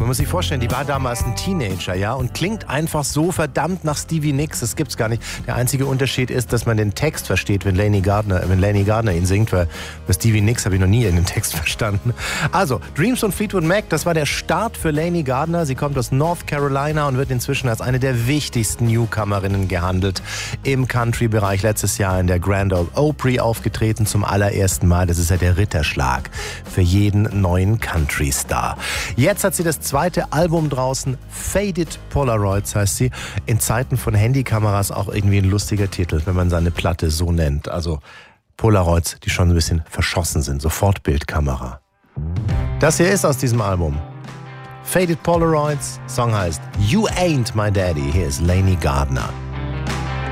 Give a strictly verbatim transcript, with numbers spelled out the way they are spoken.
Man muss sich vorstellen, die war damals ein Teenager, ja, und klingt einfach so verdammt nach Stevie Nicks. Das gibt's gar nicht. Der einzige Unterschied ist, dass man den Text versteht, wenn Lani Gardner, wenn Lani Gardner ihn singt, weil bei Stevie Nicks habe ich noch nie einen Text verstanden. Also, Dreams und Fleetwood Mac, das war der Start für Lani Gardner. Sie kommt aus North Carolina und wird inzwischen als eine der wichtigsten Newcomerinnen gehandelt im Country-Bereich. Letztes Jahr in der Grand Ole Opry aufgetreten zum allerersten Mal. Das ist ja der Ritterschlag für jeden neuen Country-Star. Jetzt hat sie das zweite Album draußen, Faded Polaroids heißt sie. In Zeiten von Handykameras auch irgendwie ein lustiger Titel, wenn man seine Platte so nennt. Also Polaroids, die schon ein bisschen verschossen sind, Sofortbildkamera. Das hier ist aus diesem Album. Faded Polaroids, Song heißt You Ain't My Daddy. Hier ist Lani Gardner.